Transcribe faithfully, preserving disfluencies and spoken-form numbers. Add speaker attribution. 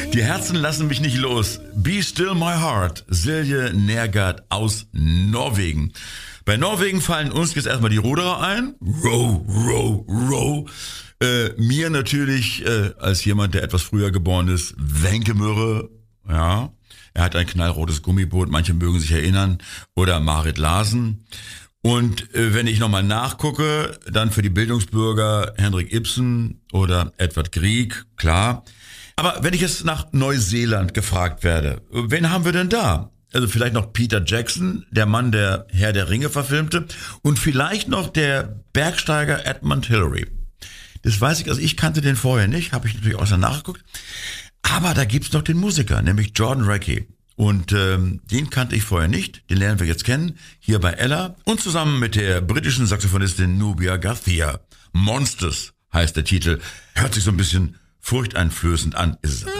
Speaker 1: Die Herzen lassen mich nicht los. Be Still My Heart, Silje Nergard aus Norwegen. Bei Norwegen fallen uns jetzt erstmal die Ruderer ein. Row, row, row. Äh, mir natürlich, äh, als jemand, der etwas früher geboren ist, Wenke Mürre, ja. Er hat ein knallrotes Gummiboot, manche mögen sich erinnern. Oder Marit Larsen. Und äh, wenn ich nochmal nachgucke, dann für die Bildungsbürger Henrik Ibsen oder Edward Grieg, klar. Aber wenn ich jetzt nach Neuseeland gefragt werde, wen haben wir denn da? Also vielleicht noch Peter Jackson, der Mann, der Herr der Ringe verfilmte. Und vielleicht noch der Bergsteiger Edmund Hillary. Das weiß ich, also ich kannte den vorher nicht, habe ich natürlich auch dann nachgeguckt. Aber da gibt's noch den Musiker, nämlich Jordan Reckie. Und ähm, den kannte ich vorher nicht, den lernen wir jetzt kennen, hier bei Ella. Und zusammen mit der britischen Saxophonistin Nubia Garcia. Monsters heißt der Titel. Hört sich so ein bisschen furchteinflößend an, ist es aber